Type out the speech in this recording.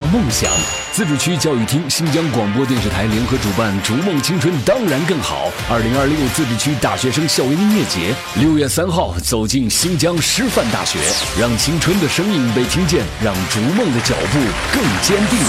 梦想。自治区教育厅、新疆广播电视台联合主办“逐梦青春当然更好”2026自治区大学生校园音乐节，6月3号走进新疆师范大学，让青春的声音被听见，让逐梦的脚步更坚定。